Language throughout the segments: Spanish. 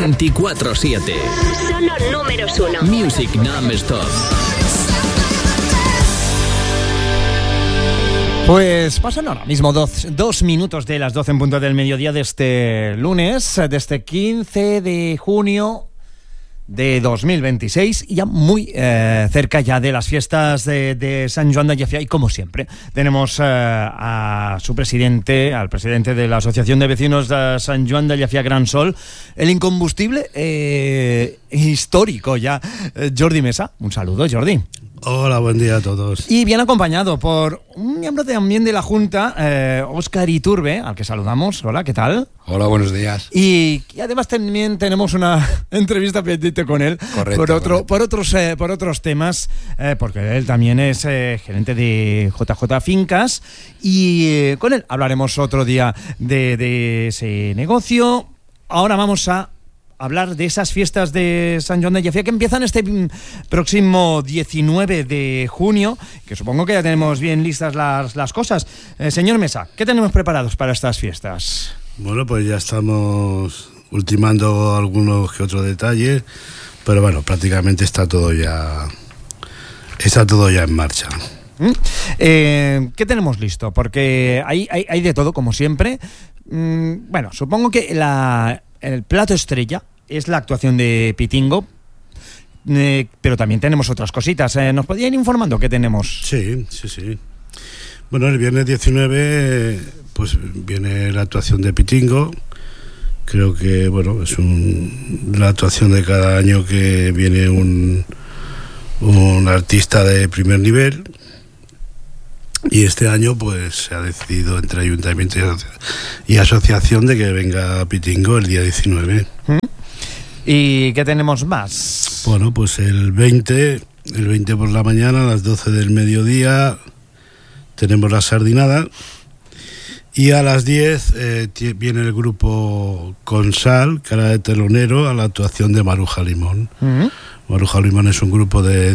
24/7. Solo números 1. Music non-stop. Pues pasan ahora mismo 2 minutos de las 12 en punto del mediodía de este lunes, de este 15 de junio de 2026, y ya muy cerca ya de las fiestas de Sant Joan de Llefià, y como siempre tenemos a su presidente, al presidente de la Asociación de Vecinos de Sant Joan de Llefià Gran Sol, el incombustible histórico ya, Jordi Mesa. Un saludo, Jordi. Hola, buen día a todos. Y bien acompañado por un miembro también de la Junta, Óscar Iturbe, al que saludamos. Hola, ¿qué tal? Hola, buenos días. Y además también tenemos una entrevista pendiente con él. Correcto, por otros temas, porque él también es gerente de JJ Fincas, y con él hablaremos otro día de ese negocio. Ahora vamos a hablar de esas fiestas de Sant Joan de Llefià que empiezan este próximo 19 de junio, que supongo que ya tenemos bien listas las cosas. Señor Mesa, ¿qué tenemos preparados para estas fiestas? Bueno, pues ya estamos ultimando algunos que otros detalles, pero bueno, prácticamente está todo ya en marcha. ¿Qué tenemos listo? Porque hay de todo, como siempre. Bueno, supongo que el plato estrella es la actuación de Pitingo, pero también tenemos otras cositas. ¿Nos podrían ir informando qué tenemos? Sí. Bueno, el viernes 19 pues viene la actuación de Pitingo. Creo que, bueno, es la actuación de cada año que viene un artista de primer nivel. Y este año pues se ha decidido entre ayuntamiento y asociación de que venga Pitingo el día 19. ¿Y qué tenemos más? Bueno, pues el 20 por la mañana a las 12 del mediodía tenemos la sardinada, y a las 10 viene el grupo Consal, cara de telonero, a la actuación de Maruja Limón. Maruja Limón es un grupo de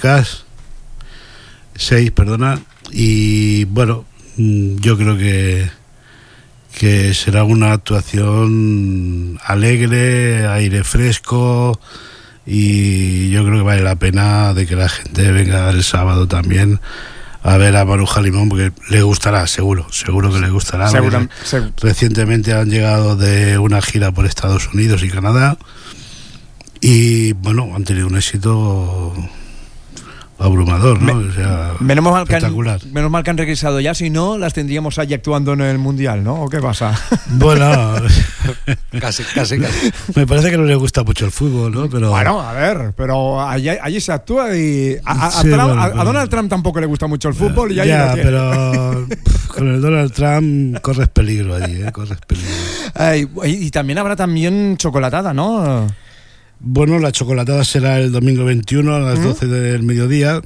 6, y bueno, yo creo que será una actuación alegre, aire fresco, y yo creo que vale la pena de que la gente venga el sábado también a ver a Maruja Limón, porque le gustará, seguro que le gustará. Recientemente han llegado de una gira por Estados Unidos y Canadá, y bueno, han tenido un éxito abrumador, ¿no? O sea, menos mal que han regresado ya, si no las tendríamos allí actuando en el Mundial, ¿no? ¿O qué pasa? Bueno, casi. Me parece que no le gusta mucho el fútbol, ¿no? Pero bueno, a ver, pero allí se actúa, y a Donald Trump tampoco le gusta mucho el fútbol, y ya, pero con el Donald Trump corres peligro allí, corres peligro. Y también habrá chocolatada, ¿no? Bueno, la chocolatada será el domingo 21 a las 12 del mediodía.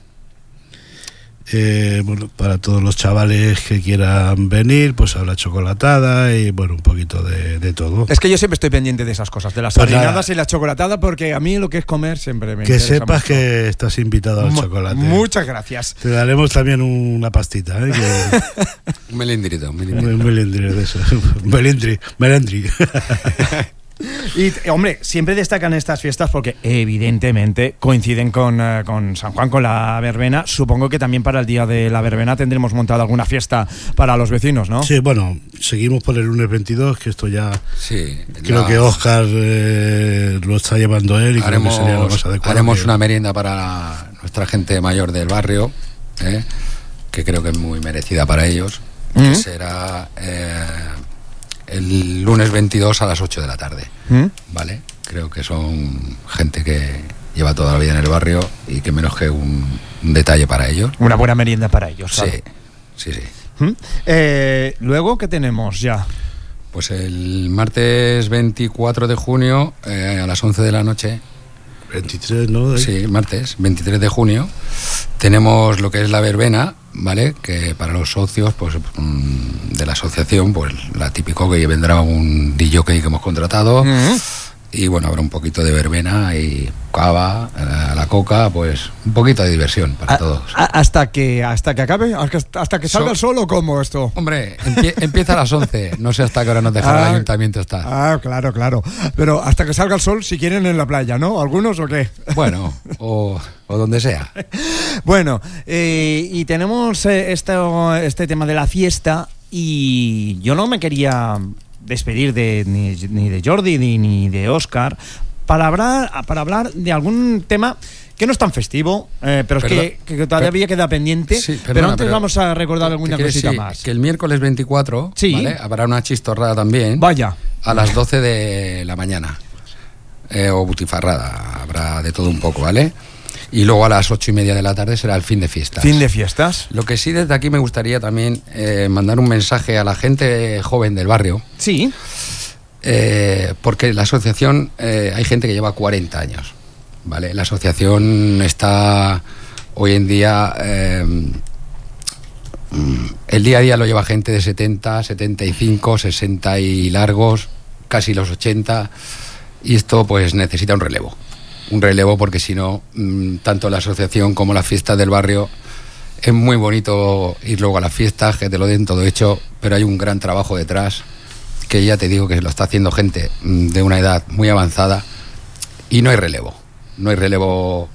Bueno, para todos los chavales que quieran venir, pues habrá chocolatada y bueno, un poquito de todo. Es que yo siempre estoy pendiente de esas cosas, de las sardinadas y la chocolatada, porque a mí lo que es comer siempre me interesa. Que sepas mucho. Que estás invitado al chocolate. Muchas gracias. Te daremos también una pastita, Un melindrito. Un melindri de eso. Melindri. Y, hombre, siempre destacan estas fiestas porque evidentemente coinciden con San Juan, con la verbena. Supongo que también para el día de la verbena tendremos montada alguna fiesta para los vecinos, ¿no? Sí, bueno, seguimos por el lunes 22, que esto ya... Sí. Creo que Óscar lo está llevando él, y creo que sería lo más adecuado. Haremos una merienda para nuestra gente mayor del barrio, que creo que es muy merecida para ellos, que será... el lunes 22 a las 8 de la tarde, ¿vale? Creo que son gente que lleva toda la vida en el barrio, y que menos que un detalle para ellos. Una buena merienda para ellos, ¿sabes? Sí. Luego, ¿qué tenemos ya? Pues el martes 24 de junio a las 11 de la noche. 23, ¿no? Sí, martes 23 de junio tenemos lo que es la verbena, ¿vale? Que para los socios, pues de la asociación, pues la típico, que vendrá un DJ que hemos contratado, y bueno, habrá un poquito de verbena y cava, a la coca, pues un poquito de diversión para todos. ¿Hasta que acabe? ¿Hasta que salga el sol o cómo esto? Hombre, empieza a las 11, no sé hasta qué hora nos dejará el ayuntamiento estar. Claro. Pero hasta que salga el sol, si quieren, en la playa, ¿no? ¿Algunos o qué? Bueno, o donde sea. Bueno, y tenemos este tema de la fiesta, y yo no me quería despedir ni de Jordi ni de Óscar para hablar de algún tema que no es tan festivo, pero es que todavía queda pendiente. Sí, pero antes vamos a recordar alguna cosita más. Que el miércoles 24, ¿vale? Habrá una chistorrada también. Vaya. A las 12 de la mañana. O butifarrada, habrá de todo un poco, ¿vale? Y luego a las 8:30 de la tarde será el fin de fiestas. Fin de fiestas. Lo que sí, desde aquí me gustaría también mandar un mensaje a la gente joven del barrio. Sí. Porque la asociación, hay gente que lleva 40 años, ¿vale? La asociación está hoy en día, el día a día lo lleva gente de 70, 75, 60 y largos, casi los 80, y esto pues necesita un relevo, porque si no, tanto la asociación como las fiestas del barrio, es muy bonito ir luego a las fiestas, que te lo den todo hecho, pero hay un gran trabajo detrás, que ya te digo que lo está haciendo gente de una edad muy avanzada, y no hay relevo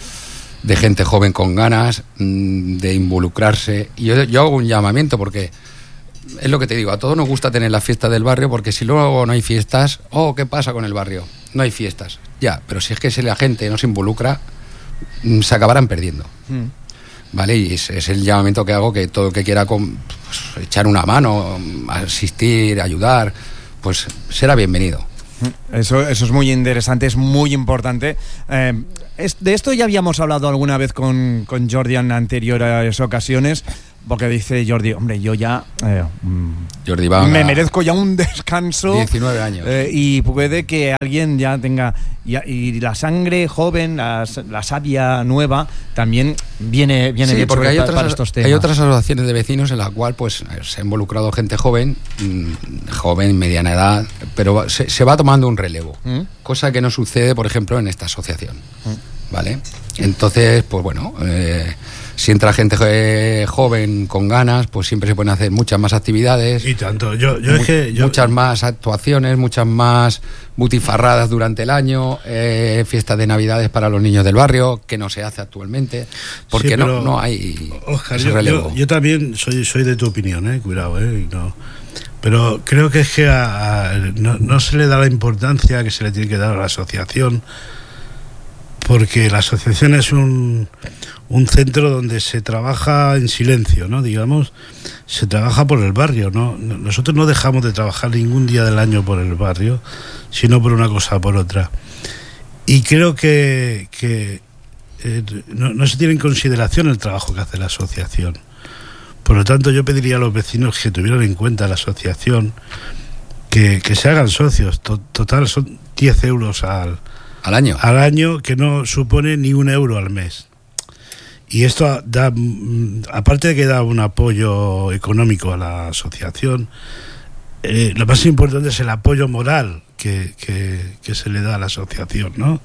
de gente joven con ganas de involucrarse. Y yo hago un llamamiento, porque es lo que te digo, a todos nos gusta tener la fiesta del barrio, porque si luego no hay fiestas, ¿qué pasa con el barrio? No hay fiestas, ya, pero si es que si la gente no se involucra, se acabarán perdiendo. ¿Vale? Y es el llamamiento que hago, que todo el que quiera echar una mano, asistir, ayudar, pues será bienvenido. Eso es muy interesante, es muy importante. De esto ya habíamos hablado alguna vez con Jordi en anteriores ocasiones, porque dice Jordi, hombre, yo ya Jordi me merezco ya un descanso. 19 años. Y puede que alguien ya tenga... Y la sangre joven, la savia nueva, también viene sí, bien porque para estos temas. Hay otras asociaciones de vecinos en las cuales pues, se ha involucrado gente joven, mediana edad, pero se va tomando un relevo, cosa que no sucede, por ejemplo, en esta asociación. ¿Vale? Entonces, pues bueno, si entra gente joven con ganas, pues siempre se pueden hacer muchas más actividades. Y tanto, muchas más actuaciones, muchas más butifarradas durante el año, fiestas de Navidades para los niños del barrio, que no se hace actualmente, porque sí, no hay Óscar, yo también soy de tu opinión, cuidado, no. Pero creo que es que no se le da la importancia que se le tiene que dar a la asociación, porque la asociación es un centro donde se trabaja en silencio, ¿no? Digamos, se trabaja por el barrio, ¿no? Nosotros no dejamos de trabajar ningún día del año por el barrio, sino por una cosa o por otra. Y creo que no se tiene en consideración el trabajo que hace la asociación. Por lo tanto, yo pediría a los vecinos que tuvieran en cuenta la asociación, que se hagan socios. Total, son 10 euros al año, que no supone ni €1 al mes. Y esto da, aparte de que da un apoyo económico a la asociación, lo más importante es el apoyo moral que se le da a la asociación, ¿no?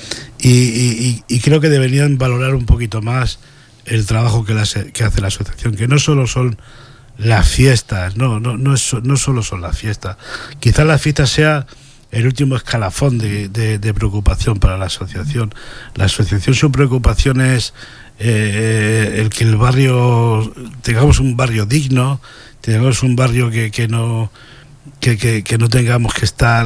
Y creo que deberían valorar un poquito más el trabajo que hace la asociación, que no solo son las fiestas, no solo son las fiestas. Quizás las fiestas sea el último escalafón de preocupación para la asociación. La asociación, su preocupación es el que el barrio, tengamos un barrio digno, tengamos un barrio que no tengamos que estar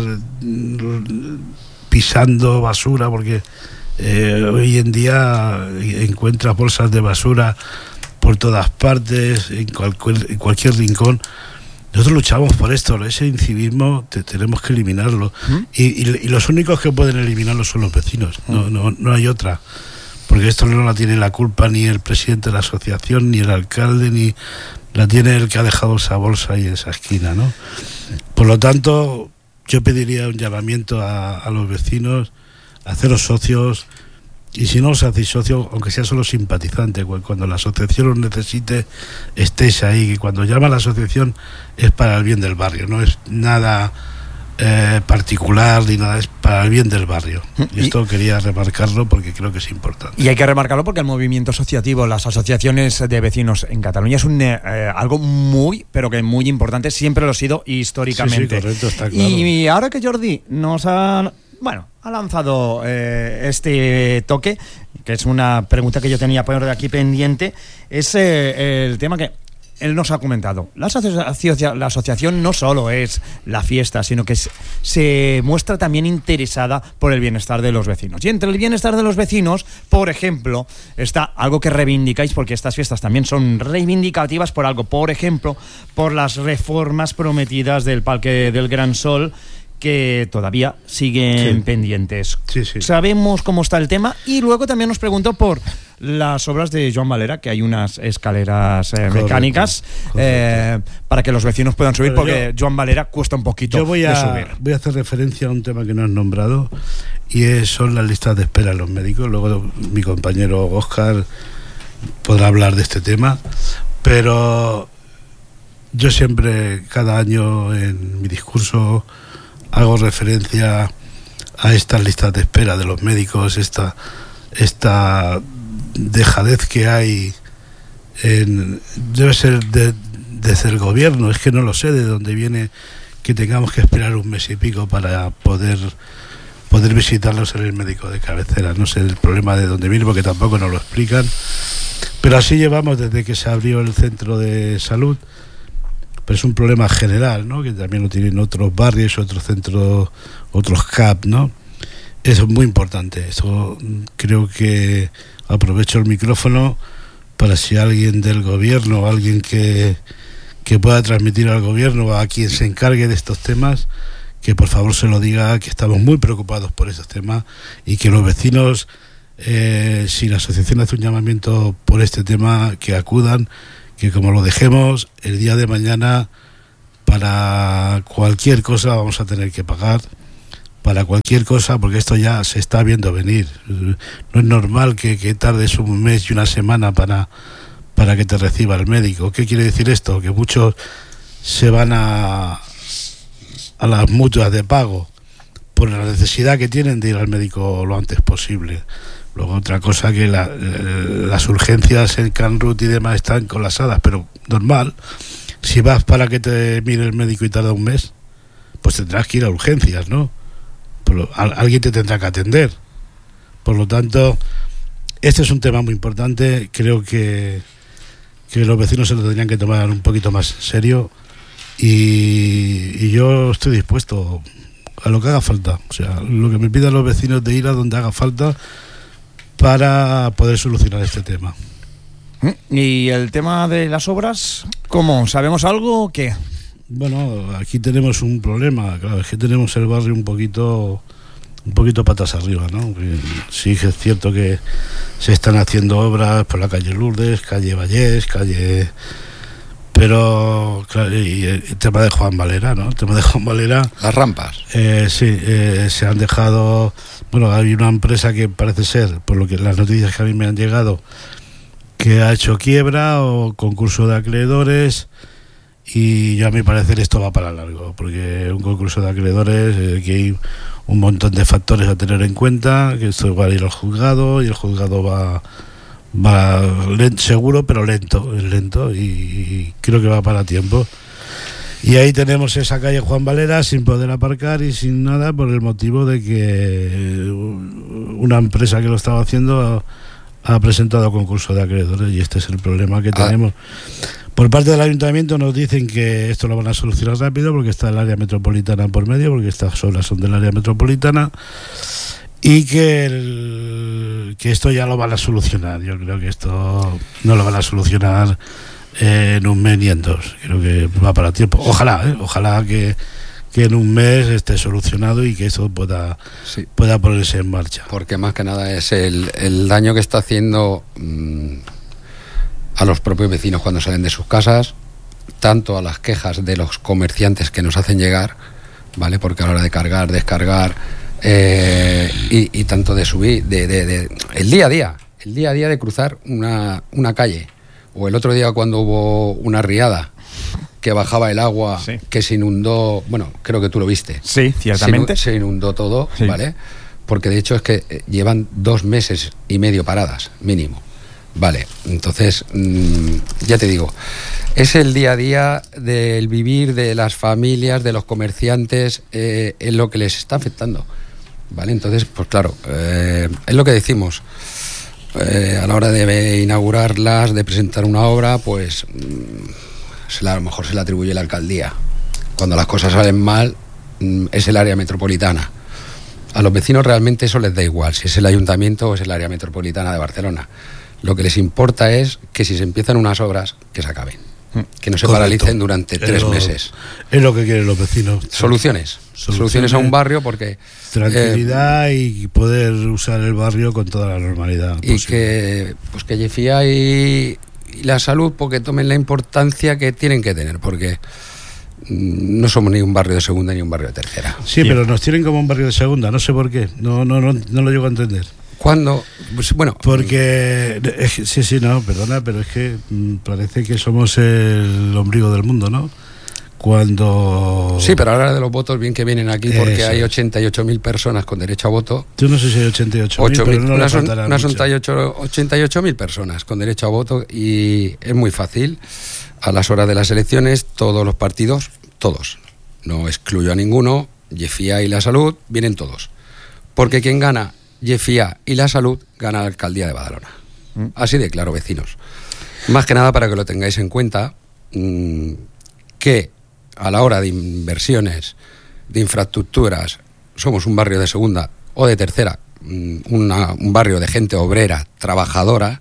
pisando basura, porque hoy en día encuentras bolsas de basura por todas partes, en cualquier rincón. Nosotros luchamos por esto, ese incivismo tenemos que eliminarlo. Y los únicos que pueden eliminarlo son los vecinos, no hay otra. Porque esto no la tiene la culpa ni el presidente de la asociación, ni el alcalde, ni la tiene el que ha dejado esa bolsa ahí en esa esquina, ¿no? Por lo tanto, yo pediría un llamamiento a los vecinos, a haceros socios, y si no os hacéis socios, aunque sea solo simpatizante, cuando la asociación os necesite, estéis ahí, que cuando llama a la asociación es para el bien del barrio, no es nada particular ni nada, es para el bien del barrio. Y esto quería remarcarlo porque creo que es importante. Y hay que remarcarlo porque el movimiento asociativo, las asociaciones de vecinos en Cataluña es algo muy, pero que muy importante, siempre lo ha sido históricamente. Sí, correcto, está claro. Y ahora que Jordi nos ha lanzado este toque, que es una pregunta que yo tenía por aquí pendiente, es el tema que él nos ha comentado. La asociación no solo es la fiesta, sino que se muestra también interesada por el bienestar de los vecinos. Y entre el bienestar de los vecinos, por ejemplo, está algo que reivindicáis, porque estas fiestas también son reivindicativas por algo. Por ejemplo, por las reformas prometidas del Parque del Gran Sol, que todavía siguen pendientes. Sí. Sabemos cómo está el tema, y luego también nos preguntó por las obras de Joan Valera, que hay unas escaleras mecánicas para que los vecinos puedan subir, porque Joan Valera cuesta un poquito de subir. Voy a hacer referencia a un tema que no has nombrado, y son las listas de espera de los médicos. Luego mi compañero Óscar podrá hablar de este tema, pero yo siempre, cada año en mi discurso, hago referencia a estas listas de espera de los médicos, esta dejadez que hay debe ser desde el gobierno, es que no lo sé de dónde viene que tengamos que esperar un mes y pico para poder visitarlos en el médico de cabecera. No sé el problema de dónde viene, porque tampoco nos lo explican, pero así llevamos desde que se abrió el centro de salud. Pero es un problema general, ¿no? Que también lo tienen otros barrios, otros centros, otros CAP, ¿no? Eso es muy importante. Eso creo que aprovecho el micrófono para, si alguien del gobierno, alguien que pueda transmitir al gobierno, o a quien se encargue de estos temas, que por favor se lo diga, que estamos muy preocupados por estos temas, y que los vecinos, si la asociación hace un llamamiento por este tema, que acudan, que como lo dejemos, el día de mañana para cualquier cosa vamos a tener que pagar, para cualquier cosa, porque esto ya se está viendo venir. No es normal que tardes un mes y una semana para que te reciba el médico. ¿Qué quiere decir esto? Que muchos se van a las mutuas de pago por la necesidad que tienen de ir al médico lo antes posible. Luego otra cosa, que las urgencias en Canrut y demás están colapsadas, pero normal. Si vas para que te mire el médico y tarda un mes, pues tendrás que ir a urgencias, ¿no? Pero alguien te tendrá que atender. Por lo tanto, este es un tema muy importante. Creo que los vecinos se lo tendrían que tomar un poquito más en serio, y yo estoy dispuesto a lo que haga falta. O sea, lo que me pidan los vecinos, de ir a donde haga falta para poder solucionar este tema. ¿Y el tema de las obras, cómo? ¿Sabemos algo o qué? Bueno, aquí tenemos un problema, claro, es que tenemos el barrio un poquito patas arriba, ¿no? Sí, es cierto que se están haciendo obras por la calle Lourdes, calle Vallés, pero claro, y el tema de Joan Valera, ¿no? El tema de Joan Valera, las rampas. Se han dejado. Bueno, hay una empresa que parece ser, por lo que las noticias que a mí me han llegado, que ha hecho quiebra o concurso de acreedores, y yo, a mi parecer, esto va para largo, porque un concurso de acreedores, que hay un montón de factores a tener en cuenta, que esto va a ir al juzgado, y el juzgado va seguro, pero lento, y creo que va para tiempo. Y ahí tenemos esa calle Joan Valera sin poder aparcar y sin nada, por el motivo de que una empresa que lo estaba haciendo ha presentado concurso de acreedores, y este es el problema que tenemos. Por parte del ayuntamiento nos dicen que esto lo van a solucionar rápido, porque está el área metropolitana por medio, porque estas obras son del área metropolitana, y que esto ya lo van a solucionar. Yo creo que esto no lo van a solucionar en un mes ni en dos. Creo que va para tiempo. Ojalá que en un mes esté solucionado y que eso pueda ponerse en marcha. Porque más que nada es el daño que está haciendo a los propios vecinos cuando salen de sus casas, tanto a las quejas de los comerciantes que nos hacen llegar, ¿vale? Porque a la hora de cargar, descargar, y tanto de subir, el día a día de cruzar una calle, o el otro día cuando hubo una riada que bajaba el agua, Sí. que se inundó, bueno, creo que tú lo viste. Sí, ciertamente. Se inundó todo, Sí. ¿vale? Porque de hecho es que llevan 2 meses y medio paradas, mínimo. Vale, entonces, ya te digo, es el día a día del vivir de las familias, de los comerciantes, en lo que les está afectando. Vale, entonces, pues claro, es lo que decimos. A la hora de inaugurarlas, de presentar una obra, pues a lo mejor se le atribuye la alcaldía. Cuando las cosas salen mal, es el área metropolitana. A los vecinos realmente eso les da igual, si es el ayuntamiento o es el área metropolitana de Barcelona. Lo que les importa es que si se empiezan unas obras, que se acaben. Que no se Correcto. paralicen durante 3 meses. Es lo que quieren los vecinos. Soluciones a un barrio, porque Tranquilidad y poder usar el barrio con toda la normalidad y posible. que Yefía y la salud porque tomen la importancia que tienen que tener, porque no somos ni un barrio de segunda ni un barrio de tercera. Sí, pero nos tienen como un barrio de segunda, no sé por qué, no lo llego a entender. ¿Cuándo? Pues, bueno, Porque, perdona, pero es que parece que somos el ombligo del mundo, ¿no? Cuando... sí, pero ahora de los votos bien que vienen aquí, porque Eso. hay 88.000 personas con derecho a voto. Yo no sé si hay 88.000, pero no le faltará unas mucho. 88.000 personas con derecho a voto, y es muy fácil. A las horas de las elecciones, todos los partidos, todos, no excluyo a ninguno, Yefía y la salud, vienen todos. Porque quien gana Yefía y la salud, gana la alcaldía de Badalona. Así de claro, vecinos. Más que nada para que lo tengáis en cuenta, que a la hora de inversiones, de infraestructuras, somos un barrio de segunda o de tercera, un barrio de gente obrera, trabajadora,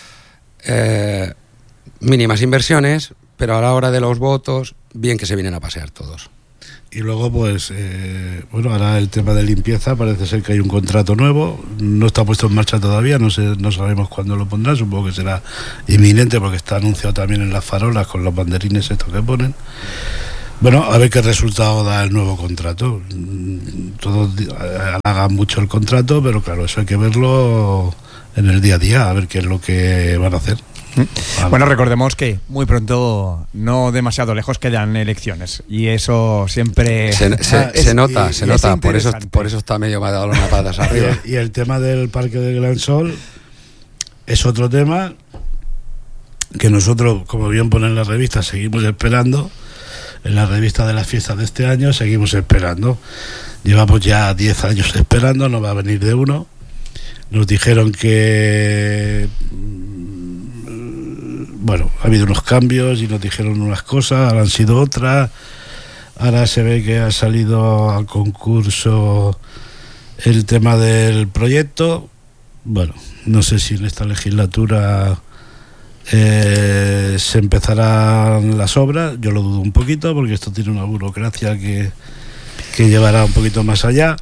mínimas inversiones, pero a la hora de los votos, bien que se vienen a pasear todos. Y luego, pues, ahora el tema de limpieza, parece ser que hay un contrato nuevo, no está puesto en marcha todavía, no sabemos cuándo lo pondrán, supongo que será inminente porque está anunciado también en las farolas con los banderines estos que ponen. Bueno, a ver qué resultado da el nuevo contrato. Todos halagan mucho el contrato, pero claro, eso hay que verlo en el día a día, a ver qué es lo que van a hacer. Bueno, recordemos que muy pronto, no demasiado lejos, quedan elecciones y eso siempre Se nota, por eso interesante. está medio Badalona patas arriba. Y el tema del Parque del Gran Sol es otro tema que nosotros, como bien pone en la revista, seguimos esperando. En la revista de las fiestas de este año seguimos esperando. Llevamos ya 10 años esperando, no va a venir de uno. Nos dijeron que ha habido unos cambios y nos dijeron unas cosas, ahora han sido otras. Ahora se ve que ha salido al concurso el tema del proyecto. Bueno, no sé si en esta legislatura se empezarán las obras. Yo lo dudo un poquito porque esto tiene una burocracia que llevará un poquito más allá.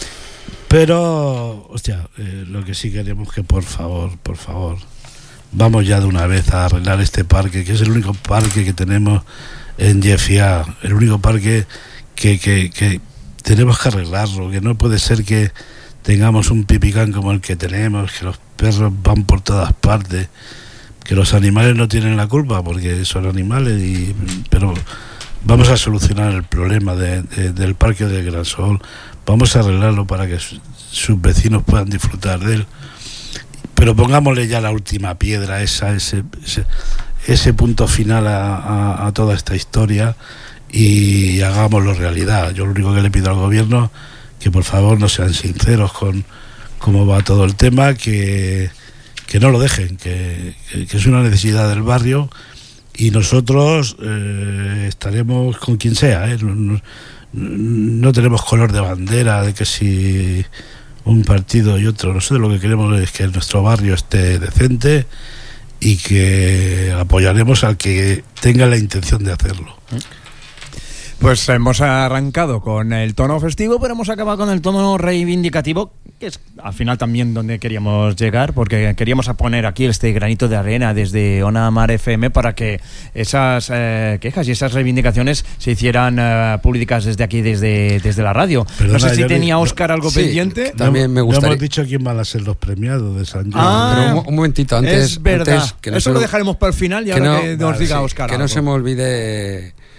Pero, lo que sí queremos que por favor, vamos ya de una vez a arreglar este parque, que es el único parque que tenemos en Yefía, el único parque que tenemos que arreglarlo, que no puede ser que tengamos un pipicán como el que tenemos, que los perros van por todas partes, que los animales no tienen la culpa porque son animales, pero vamos a solucionar el problema del Parque del Gran Sol, vamos a arreglarlo para que sus vecinos puedan disfrutar de él. Pero pongámosle ya la última piedra, ese punto final a toda esta historia y hagámoslo realidad. Yo lo único que le pido al gobierno, que por favor no sean sinceros con cómo va todo el tema, que no lo dejen, que es una necesidad del barrio y nosotros estaremos con quien sea. No tenemos color de bandera de que si un partido y otro, nosotros lo que queremos es que nuestro barrio esté decente y que apoyaremos al que tenga la intención de hacerlo. Pues hemos arrancado con el tono festivo, pero hemos acabado con el tono reivindicativo, que es al final también donde queríamos llegar, porque queríamos poner aquí este granito de arena desde Ona Mar FM para que esas quejas y esas reivindicaciones se hicieran públicas desde aquí, desde la radio. Perdona, no sé si Jordi, tenía Óscar algo pendiente. También me gustaría. No hemos dicho quién van a ser los premiados de San Jordi. Pero un momentito, antes. Es verdad. Que no eso lo dejaremos para el final y ahora que nos diga sí, Óscar. que no se me olvide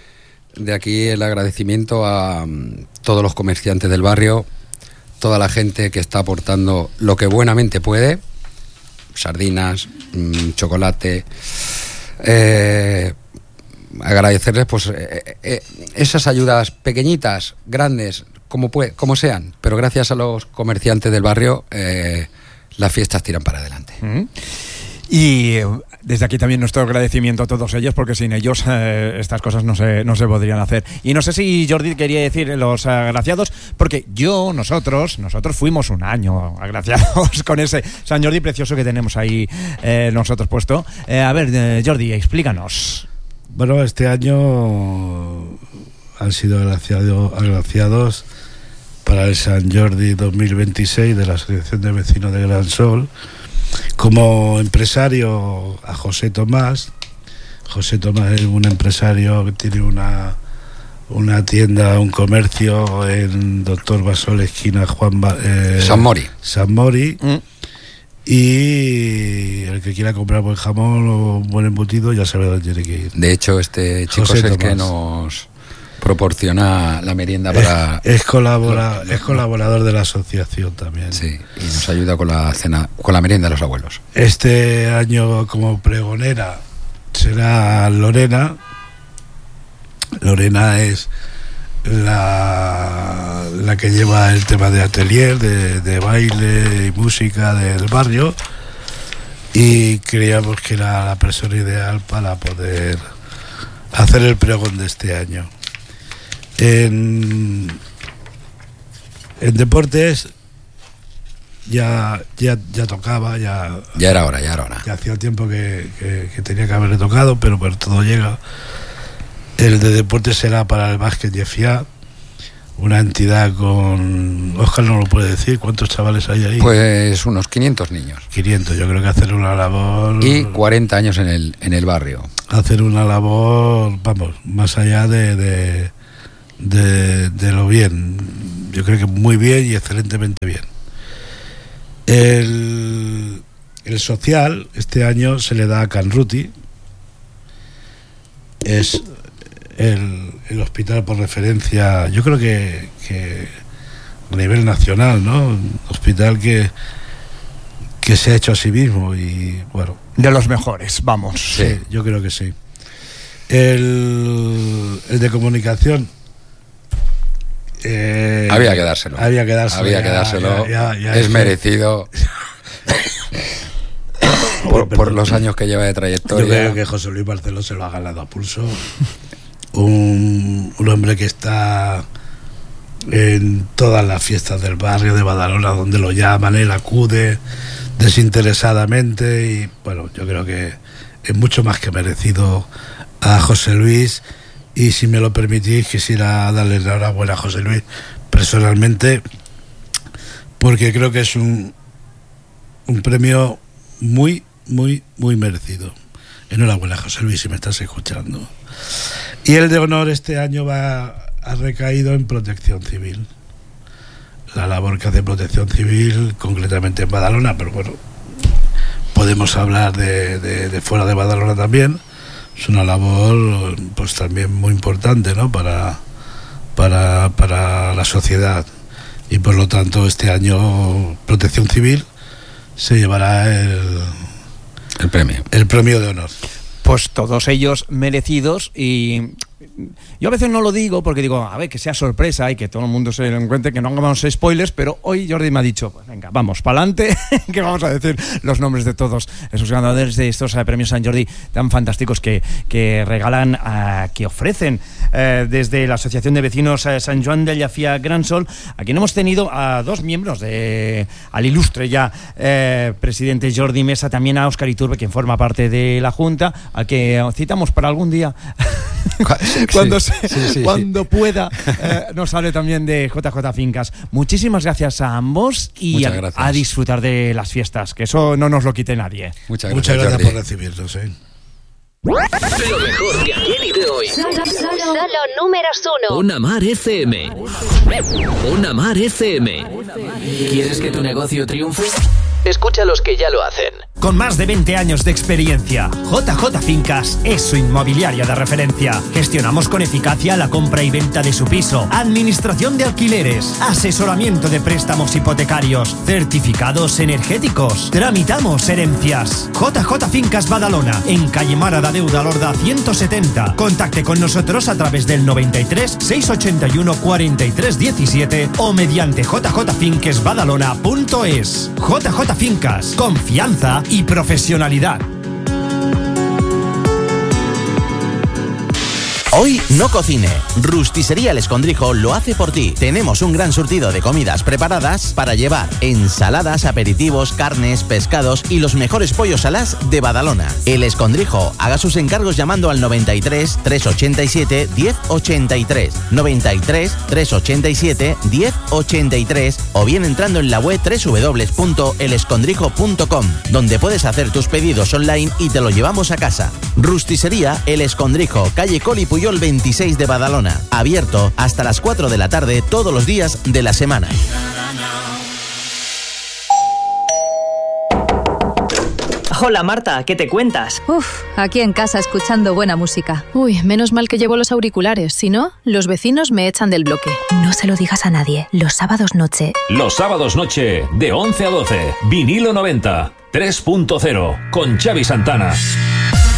de aquí el agradecimiento a todos los comerciantes del barrio, toda la gente que está aportando lo que buenamente puede, sardinas, chocolate, agradecerles pues esas ayudas pequeñitas, grandes, como sean, pero gracias a los comerciantes del barrio las fiestas tiran para adelante. Y desde aquí también nuestro agradecimiento a todos ellos, porque sin ellos estas cosas no se podrían hacer. Y no sé si Jordi quería decir los agraciados, porque nosotros fuimos un año agraciados con ese San Jordi precioso que tenemos ahí nosotros puesto. A ver, Jordi, explícanos. Bueno, este año han sido agraciados para el San Jordi 2026 de la Asociación de Vecinos de Gran Sol. Como empresario, a José Tomás. José Tomás es un empresario que tiene una tienda, un comercio en Doctor Basol, esquina San Mori. Y el que quiera comprar buen jamón o buen embutido ya sabe dónde tiene que ir. De hecho, este chico José es el Tomás, que nos proporciona la merienda para... Es colaborador de la asociación también. Sí, y nos ayuda con la cena, con la merienda de los abuelos. Este año como pregonera será Lorena. Lorena es la que lleva el tema de atelier, de baile y música del barrio, y creíamos que era la persona ideal para poder hacer el pregón de este año. En deportes ya tocaba, ya era hora. Ya hacía tiempo que tenía que haberle tocado, pero todo llega. El de deportes será para el básquet YFIA, una entidad con... Óscar no lo puede decir, ¿cuántos chavales hay ahí? Pues unos 500 niños. 500, yo creo que hacer una labor... Y 40 años en el barrio. Hacer una labor, vamos, más allá de lo bien. Yo creo que muy bien y excelentemente bien. El social, este año se le da a Canruti. Es el hospital por referencia, yo creo que a nivel nacional, ¿no? Un hospital que se ha hecho a sí mismo y bueno. De los mejores, vamos. Sí, yo creo que sí. El de comunicación. Había que dárselo. Ya es merecido. por los años que lleva de trayectoria. Yo creo que José Luis Barceló se lo ha ganado a pulso. Un hombre que está en todas las fiestas del barrio de Badalona, donde lo llaman, él acude desinteresadamente y bueno, yo creo que es mucho más que merecido a José Luis. Y si me lo permitís, quisiera darle la enhorabuena a José Luis personalmente, porque creo que es un premio muy, muy, muy merecido. Enhorabuena, José Luis, si me estás escuchando. Y el de honor este año ha recaído en Protección Civil. La labor que hace Protección Civil, concretamente en Badalona, pero bueno, podemos hablar de fuera de Badalona también. Es una labor pues también muy importante, ¿no? para la sociedad. Y por lo tanto este año Protección Civil se llevará el premio de honor. Pues todos ellos merecidos. Y yo a veces no lo digo porque digo, a ver, que sea sorpresa y que todo el mundo se encuentre, que no hagamos spoilers, pero hoy Jordi me ha dicho, pues venga, vamos para adelante, que vamos a decir los nombres de todos esos ganadores de estos premios San Jordi tan fantásticos que regalan, que ofrecen desde la Asociación de Vecinos San Joan de Llafia Gran Sol. Aquí hemos tenido a dos miembros al ilustre ya presidente Jordi Mesa, también a Óscar Iturbe, quien forma parte de la Junta, al que citamos para algún día cuando pueda nos hable también de JJ Fincas. Muchísimas gracias a ambos y a disfrutar de las fiestas, que eso no nos lo quite nadie. Muchas gracias por recibirnos. Lo mejor de ayer y de hoy. Solo números uno. Ona Mar FM. Ona Mar FM. ¿Quieres que tu negocio triunfe? Escucha a los que ya lo hacen. con más de 20 años de experiencia. JJ Fincas es su inmobiliaria de referencia. Gestionamos con eficacia la compra y venta de su piso, administración de alquileres, asesoramiento de préstamos hipotecarios, certificados energéticos. Tramitamos herencias. JJ Fincas Badalona, en calle Mara da Deuda Lorda 170. Contacte con nosotros a través del 93 681 43 17 o mediante jjfincasbadalona.es. JJ Fincas, confianza y profesionalidad. Hoy no cocine. Rusticería El Escondrijo lo hace por ti. Tenemos un gran surtido de comidas preparadas para llevar: ensaladas, aperitivos, carnes, pescados y los mejores pollos alás de Badalona. El Escondrijo. Haga sus encargos llamando al 93 387 1083, 93 387 1083 o bien entrando en la web www.elescondrijo.com, donde puedes hacer tus pedidos online y te lo llevamos a casa. Rusticería El Escondrijo, calle Coli Puyol 26 de Badalona. Abierto hasta las 4 de la tarde todos los días de la semana. Hola Marta, ¿qué te cuentas? Aquí en casa escuchando buena música. Uy, menos mal que llevo los auriculares, si no, los vecinos me echan del bloque. No se lo digas a nadie, los sábados noche. Los sábados noche, de 11 a 12, Vinilo 90, 3.0, con Xavi Santana.